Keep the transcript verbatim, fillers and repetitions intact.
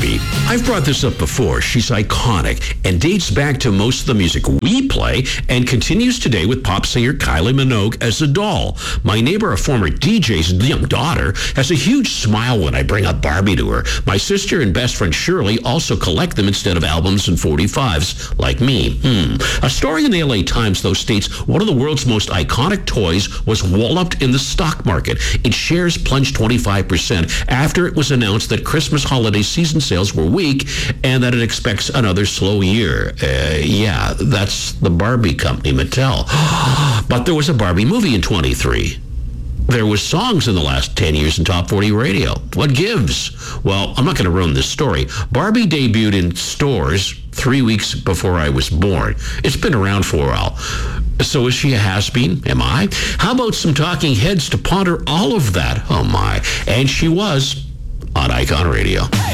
Barbie. I've brought this up before. She's iconic and dates back to most of the music we play and continues today with pop singer Kylie Minogue as a doll. My neighbor, a former D J's young daughter, has a huge smile when I bring up Barbie to her. My sister and best friend Shirley also collect them instead of albums and forty-fives, like me. Hmm. A story in the L A Times, though, states one of the world's most iconic toys was walloped in the stock market. Its shares plunged twenty-five percent after it was announced that Christmas holiday season sales were weak and that it expects another slow year. Uh, yeah, that's the Barbie company, Mattel. But there was a Barbie movie in twenty-three. There was songs in the last ten years in Top forty radio. What gives? Well, I'm not going to ruin this story. Barbie debuted in stores three weeks before I was born. It's been around for a while. So is she a has-been? Am I? How about some talking heads to ponder all of that? Oh my. And she was on Icon Radio.